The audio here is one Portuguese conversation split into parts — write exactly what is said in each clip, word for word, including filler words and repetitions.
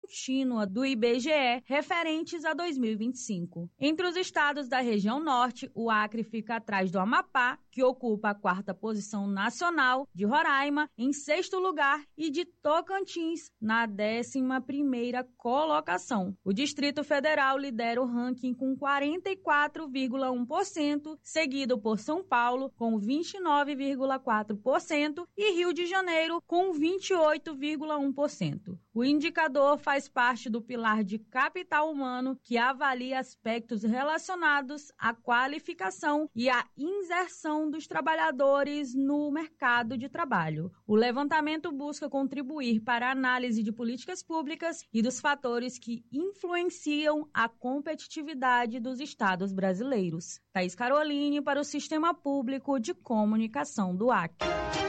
contínua do I B G E referentes a dois mil e vinte e cinco. Entre os estados da região norte, o Acre fica atrás do Amapá, que ocupa a quarta posição nacional, de Roraima em sexto lugar e de Tocantins na décima primeira colocação. O Distrito Federal lidera o ranking com quarenta e quatro vírgula um por cento, seguido por São Paulo com vinte e nove vírgula quatro por cento e Rio de Janeiro com vinte e oito vírgula um por cento. O indicador faz parte do pilar de capital humano, que avalia aspectos relacionados à qualificação e à inserção dos trabalhadores no mercado de trabalho. O levantamento busca contribuir para a análise de políticas públicas e dos fatores que influenciam a competitividade dos estados brasileiros. Thaís Caroline para o Sistema Público de Comunicação do Acre.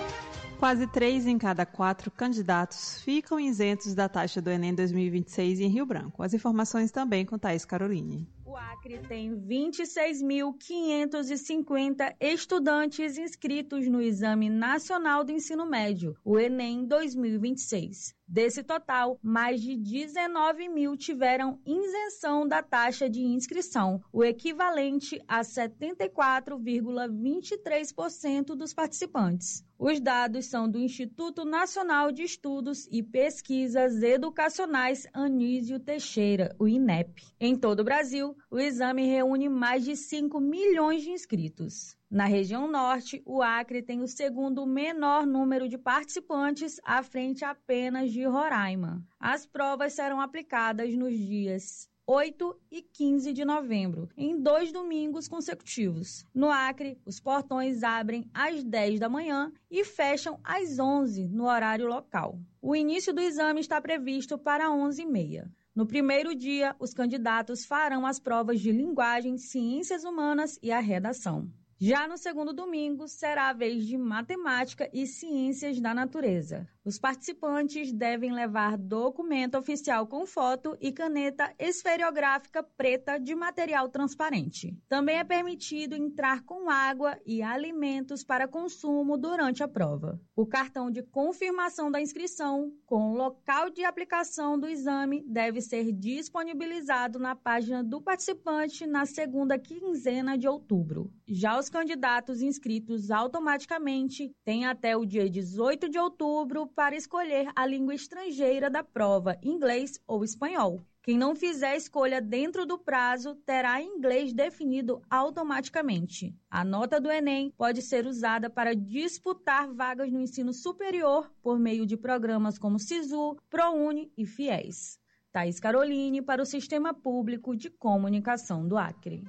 Quase três em cada quatro candidatos ficam isentos da taxa do Enem dois mil e vinte e seis em Rio Branco. As informações também com Thaís Caroline. O Acre tem vinte e seis mil quinhentos e cinquenta estudantes inscritos no Exame Nacional do Ensino Médio, o Enem dois mil e vinte e seis. Desse total, mais de dezenove mil tiveram isenção da taxa de inscrição, o equivalente a setenta e quatro vírgula vinte e três por cento dos participantes. Os dados são do Instituto Nacional de Estudos e Pesquisas Educacionais Anísio Teixeira, o INEP. Em todo o Brasil, o exame reúne mais de cinco milhões de inscritos. Na região norte, o Acre tem o segundo menor número de participantes, à frente apenas de Roraima. As provas serão aplicadas nos dias oito e quinze de novembro, em dois domingos consecutivos. No Acre, os portões abrem às dez da manhã e fecham às onze no horário local. O início do exame está previsto para onze e meia. No primeiro dia, os candidatos farão as provas de linguagem, ciências humanas e a redação. Já no segundo domingo, será a vez de matemática e ciências da natureza. Os participantes devem levar documento oficial com foto e caneta esferográfica preta de material transparente. Também é permitido entrar com água e alimentos para consumo durante a prova. O cartão de confirmação da inscrição com o local de aplicação do exame deve ser disponibilizado na página do participante na segunda quinzena de outubro. Já os candidatos inscritos automaticamente têm até o dia dezoito de outubro para escolher a língua estrangeira da prova, inglês ou espanhol. Quem não fizer escolha dentro do prazo terá inglês definido automaticamente. A nota do Enem pode ser usada para disputar vagas no ensino superior por meio de programas como SISU, ProUni e FIES. Thaís Caroline para o Sistema Público de Comunicação do Acre.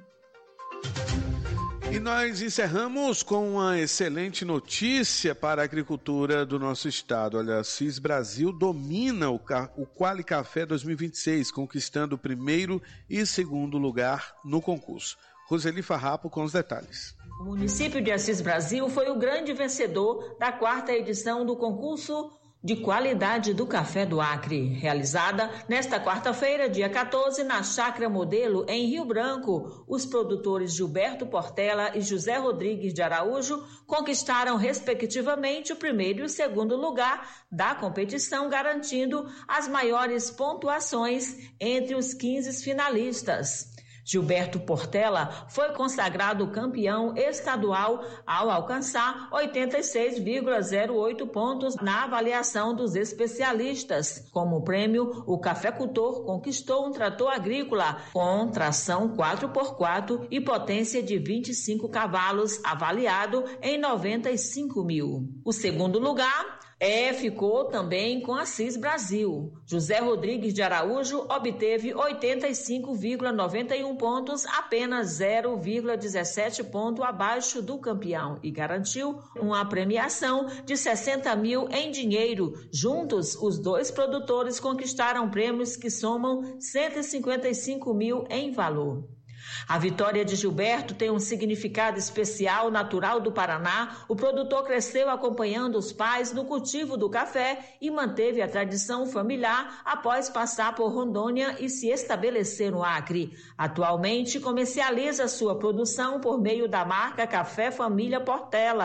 E nós encerramos com uma excelente notícia para a agricultura do nosso estado. Olha, a Cis Brasil domina o, o Quali Café dois mil e vinte e seis, conquistando o primeiro e segundo lugar no concurso. Roseli Farrapo com os detalhes. O município de Assis Brasil foi o grande vencedor da quarta edição do concurso de qualidade do café do Acre, realizada nesta quarta-feira, dia quatorze, na Chácara Modelo, em Rio Branco. Os produtores Gilberto Portela e José Rodrigues de Araújo conquistaram, respectivamente, o primeiro e o segundo lugar da competição, garantindo as maiores pontuações entre os quinze finalistas. Gilberto Portela foi consagrado campeão estadual ao alcançar oitenta e seis vírgula zero oito pontos na avaliação dos especialistas. Como prêmio, o cafeicultor conquistou um trator agrícola com tração quatro por quatro e potência de vinte e cinco cavalos, avaliado em noventa e cinco mil. O segundo lugar É, ficou também com a Cis Brasil. José Rodrigues de Araújo obteve oitenta e cinco vírgula noventa e um pontos, apenas zero vírgula dezessete ponto abaixo do campeão, e garantiu uma premiação de sessenta mil em dinheiro. Juntos, os dois produtores conquistaram prêmios que somam cento e cinquenta e cinco mil em valor. A vitória de Gilberto tem um significado especial. Natural do Paraná, o produtor cresceu acompanhando os pais no cultivo do café e manteve a tradição familiar após passar por Rondônia e se estabelecer no Acre. Atualmente comercializa sua produção por meio da marca Café Família Portela.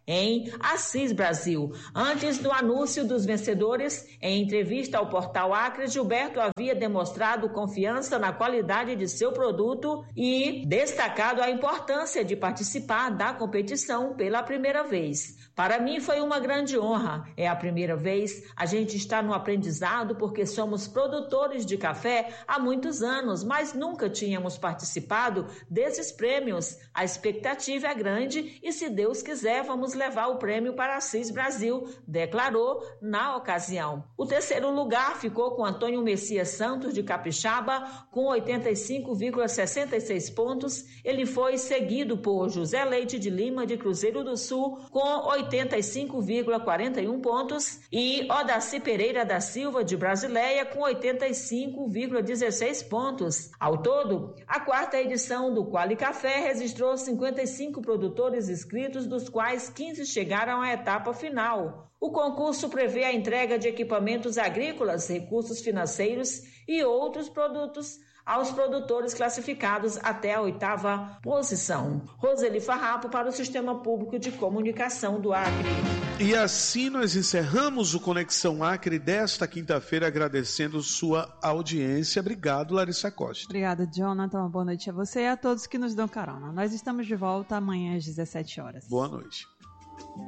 em Assis Brasil. Antes do anúncio dos vencedores, em entrevista ao portal Acre, Gilberto havia demonstrado confiança na qualidade de seu produto e destacado a importância de participar da competição pela primeira vez. Para mim foi uma grande honra. É a primeira vez, a gente está no aprendizado porque somos produtores de café há muitos anos, mas nunca tínhamos participado desses prêmios. A expectativa é grande e, se Deus quiser, vamos levar o prêmio para Assis Brasil, declarou na ocasião. O terceiro lugar ficou com Antônio Messias Santos, de Capixaba, com oitenta e cinco vírgula sessenta e seis pontos. Ele foi seguido por José Leite de Lima, de Cruzeiro do Sul, com oitenta e cinco vírgula quarenta e um pontos, e Odaci Pereira da Silva, de Brasileia, com oitenta e cinco vírgula dezesseis pontos. Ao todo, a quarta edição do Quali Café registrou cinquenta e cinco produtores inscritos, dos quais quinze chegaram à etapa final. O concurso prevê a entrega de equipamentos agrícolas, recursos financeiros e outros produtos aos produtores classificados até a oitava posição. Roseli Farrapo, para o Sistema Público de Comunicação do Acre. E assim nós encerramos o Conexão Acre desta quinta-feira, agradecendo sua audiência. Obrigado, Larissa Costa. Obrigada, Jonathan. Uma boa noite a você e a todos que nos dão carona. Nós estamos de volta amanhã às dezessete horas. Boa noite.